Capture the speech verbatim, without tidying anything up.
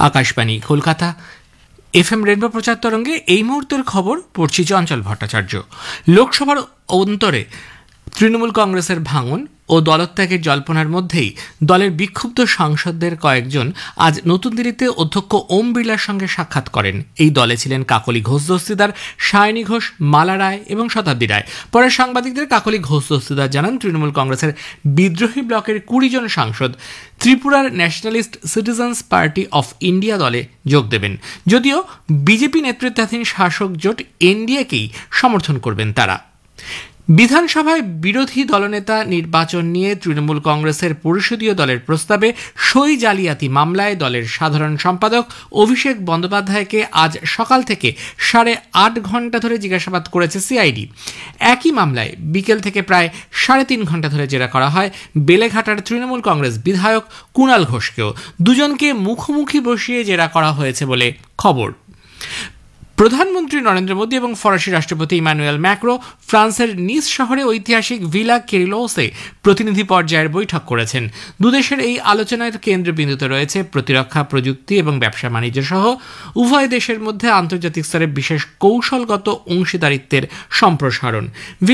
Akashvani Kolkata F M rainbow প্রচার তরঙ্গে এই মুহূর্তের খবর পড়ছি চঞ্চল ভট্টাচার্য। লোকসভার অন্তরে তৃণমূল কংগ্রেসের ভাঙন ও দলত্যাগের জল্পনার মধ্যেই দলের বিক্ষুব্ধ সাংসদদের কয়েকজন আজ নতুন দিল্লিতে অধ্যক্ষ ওম বিড়লার সঙ্গে সাক্ষাৎ করেন। এই দলে ছিলেন কাকলি ঘোষ দস্তিদার, সায়নী ঘোষ, মালা রায় এবং শতাব্দী রায়। পরে সাংবাদিকদের কাকলি ঘোষ দস্তিদার জানান, তৃণমূল কংগ্রেসের বিদ্রোহী ব্লকের কুড়ি জন সাংসদ ত্রিপুরার nationalist citizens party of India দলে যোগ দেবেন, যদিও বিজেপি নেতৃত্বাধীন শাসক জোট এনডিএকেই সমর্থন করবেন তারা। বিধানসভায় বিরোধী দলনেতা নির্বাচন নিয়ে তৃণমূল কংগ্রেসের পরিষদীয় দলের প্রস্তাবে সই জালিয়াতি মামলায় দলের সাধারণ সম্পাদক অভিষেক বন্দ্যোপাধ্যায়কে আজ সকাল থেকে সাড়ে আট ঘন্টা ধরে জিজ্ঞাসাবাদ করেছে সিআইডি। একই মামলায় বিকেল থেকে প্রায় সাড়ে তিন ঘন্টা ধরে জেরা করা হয় বেলেঘাটার তৃণমূল কংগ্রেস বিধায়ক কুণাল ঘোষকেও। দুজনকে মুখোমুখি বসিয়ে জেরা করা হয়েছে বলে খবর। প্রধানমন্ত্রী নরেন্দ্র মোদী এবং ফরাসি রাষ্ট্রপতি ইমানুয়েল ম্যাক্রো ফ্রান্সের নিস শহরে ঐতিহাসিক ভিলা কেরিলোসে প্রতিনিধি পর্যায়ের বৈঠক করেছেন। দুদেশের এই আলোচনার কেন্দ্রবিন্দুতে রয়েছে প্রতিরক্ষা, প্রযুক্তি এবং ব্যবসা বাণিজ্য সহ উভয় দেশের মধ্যে আন্তর্জাতিক স্তরে বিশেষ কৌশলগত অংশীদারিত্বের সম্প্রসারণ।